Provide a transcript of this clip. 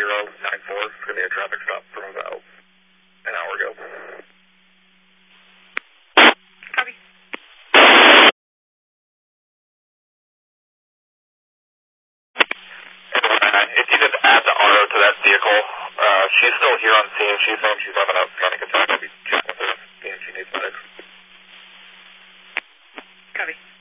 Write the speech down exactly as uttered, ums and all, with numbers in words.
zero nine four. It's going to be a traffic stop from about an hour ago. Copy. If you could add the auto to that vehicle, uh, she's still here on scene. She's saying she's having a panic attack. I'll be checking with her, seeing if she needs medics. Copy.